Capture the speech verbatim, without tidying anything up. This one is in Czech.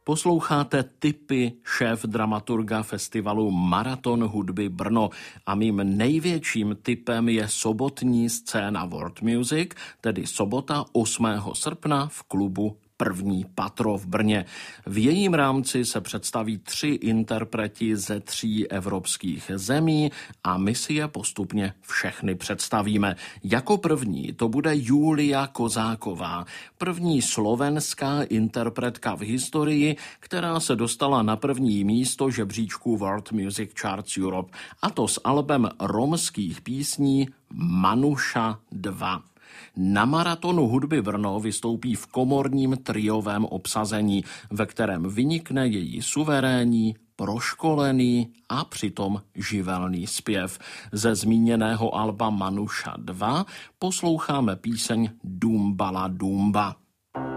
Posloucháte tipy šéf dramaturga festivalu Maraton hudby Brno a mým největším tipem je sobotní scéna World Music, tedy sobota osmého srpna v klubu První patro v Brně. V jejím rámci se představí tři interpreti ze tří evropských zemí a my si je postupně všechny představíme. Jako první to bude Julia Kozáková, první slovenská interpretka v historii, která se dostala na první místo žebříčku World Music Charts Europe, a to s albem romských písní Manuša dva. Na Maratonu hudby Brno vystoupí v komorním triovém obsazení, ve kterém vynikne její suverénní, proškolený a přitom živelný zpěv. Ze zmíněného alba Manuša dva posloucháme píseň Dumbala Dumba.